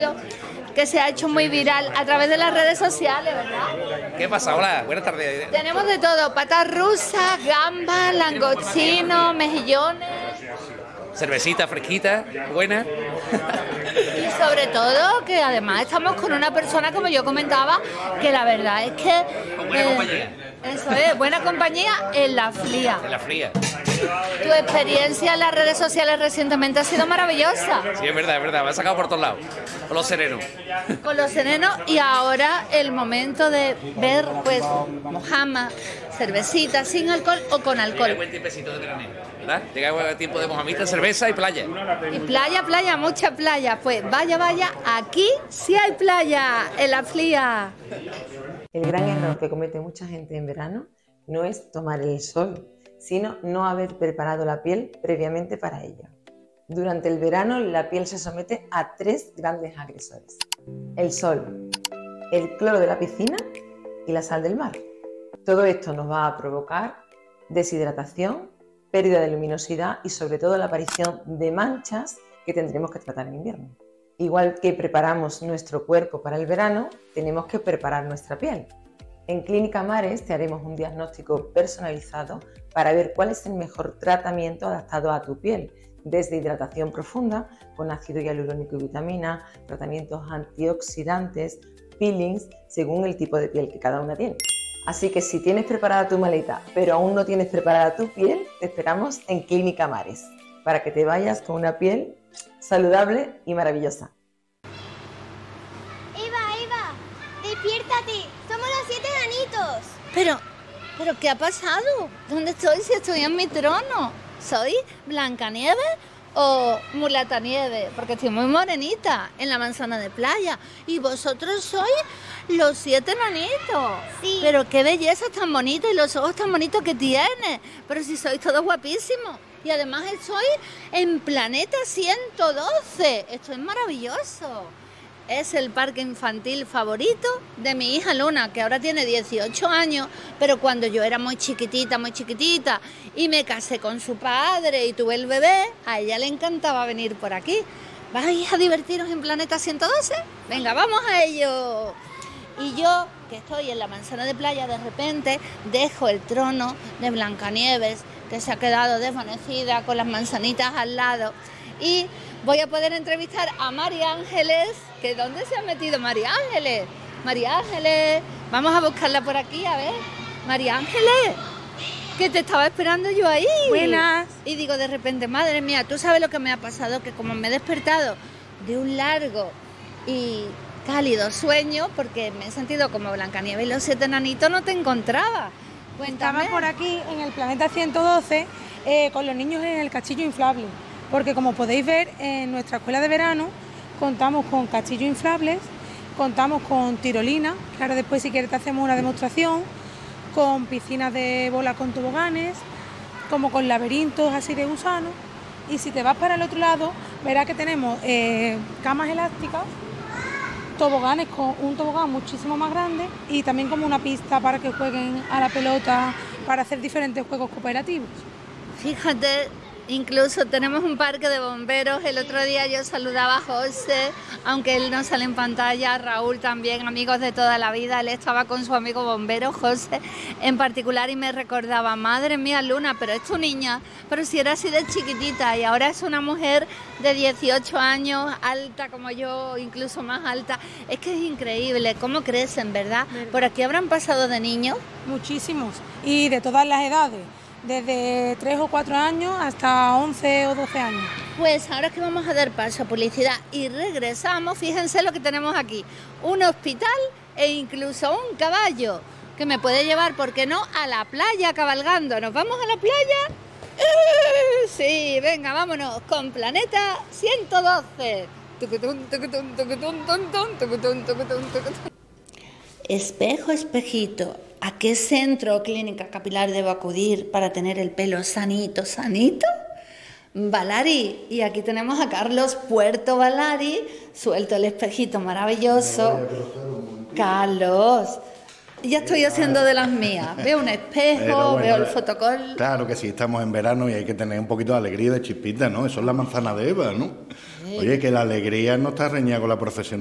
que se ha hecho muy viral a través de las redes sociales, ¿verdad? ¿Qué pasa? Hola, buenas tardes. Tenemos de todo, patas rusas, gambas, langostinos, mejillones. Cervecita fresquita, buena. Y sobre todo que además estamos con una persona, como yo comentaba, que la verdad es que... Con buena compañía. Eso es, buena compañía en la fría. En la fría. Tu experiencia en las redes sociales recientemente ha sido maravillosa. Sí, es verdad, me ha sacado por todos lados. Con los serenos. Con los serenos y ahora el momento de ver, pues, mojama, cervecita, sin alcohol o con alcohol. Llega buen tiempecito de veraneo, ¿verdad? Llega buen tiempo de mojamita, cerveza y playa. Y playa, mucha playa. Pues vaya, aquí sí hay playa, en la fría. El gran error que comete mucha gente en verano no es tomar el sol, sino no haber preparado la piel previamente para ello. Durante el verano la piel se somete a 3 grandes agresores: el sol, el cloro de la piscina y la sal del mar. Todo esto nos va a provocar deshidratación, pérdida de luminosidad y sobre todo la aparición de manchas que tendremos que tratar en invierno. Igual que preparamos nuestro cuerpo para el verano, tenemos que preparar nuestra piel. En Clínica Mares te haremos un diagnóstico personalizado para ver cuál es el mejor tratamiento adaptado a tu piel, desde hidratación profunda con ácido hialurónico y vitamina, tratamientos antioxidantes, peelings, según el tipo de piel que cada una tiene. Así que si tienes preparada tu maleta, pero aún no tienes preparada tu piel, te esperamos en Clínica Mares, para que te vayas con una piel saludable y maravillosa. Eva, despiértate, somos los 7 enanitos. Pero ¿qué ha pasado? ¿Dónde estoy si estoy en mi trono? ¿Soy Blancanieves o Mulatanieves? Porque estoy muy morenita en la manzana de playa. Y vosotros sois los 7 enanitos. Sí. Pero qué belleza tan bonita y los ojos tan bonitos que tienes. Pero si sois todos guapísimos. Y además estoy en Planeta 112. Esto es maravilloso. Es el parque infantil favorito de mi hija Luna, que ahora tiene 18 años, pero cuando yo era muy chiquitita, y me casé con su padre y tuve el bebé, a ella le encantaba venir por aquí. ¿Vais a divertiros en Planeta 112? Venga, vamos a ello. Y yo, que estoy en la manzana de playa, de repente dejo el trono de Blancanieves, que se ha quedado desvanecida con las manzanitas al lado, y voy a poder entrevistar a María Ángeles. ¿Que dónde se ha metido María Ángeles? María Ángeles, vamos a buscarla por aquí, a ver. María Ángeles, que te estaba esperando yo ahí. Buenas. Y digo de repente, madre mía, ¿tú sabes lo que me ha pasado? Que como me he despertado de un largo y cálido sueño, porque me he sentido como Blancanieves y los 7 enanitos, no te encontraba. Cuéntame. Estaba por aquí en el Planeta 112 con los niños en el castillo inflable, porque como podéis ver en nuestra escuela de verano contamos con castillos inflables, contamos con tirolina, que ahora después si quieres te hacemos una demostración, con piscinas de bola con toboganes, como con laberintos así de gusanos, y si te vas para el otro lado verás que tenemos camas elásticas, toboganes con un tobogán muchísimo más grande y también como una pista para que jueguen a la pelota, para hacer diferentes juegos cooperativos. Fíjate, incluso tenemos un parque de bomberos. El otro día yo saludaba a José, aunque él no sale en pantalla, Raúl también, amigos de toda la vida. Él estaba con su amigo bombero, José, en particular, y me recordaba, madre mía, Luna, pero es tu niña, pero si era así de chiquitita y ahora es una mujer de 18 años, alta como yo, incluso más alta. Es que es increíble cómo crecen, ¿verdad? Por aquí habrán pasado de niños. Muchísimos, y de todas las edades. Desde 3 o 4 años hasta 11 o 12 años. Pues ahora es que vamos a dar paso a publicidad y regresamos. Fíjense lo que tenemos aquí: un hospital e incluso un caballo que me puede llevar, ¿por qué no?, a la playa cabalgando. ¿Nos vamos a la playa? Sí, venga, vámonos con Planeta 112. Espejo, espejito, ¿a qué centro o clínica capilar debo acudir para tener el pelo sanito? Balari, y aquí tenemos a Carlos Puerto Balari, suelto el espejito maravilloso. Carlos, Ya estoy haciendo de las mías. Veo un espejo, Pero bueno, veo el fotocall. Claro que sí, estamos en verano y hay que tener un poquito de alegría y de chispita, ¿no? Eso es la manzana de Eva, ¿no? Oye, que la alegría no está reñida con la profesionalidad.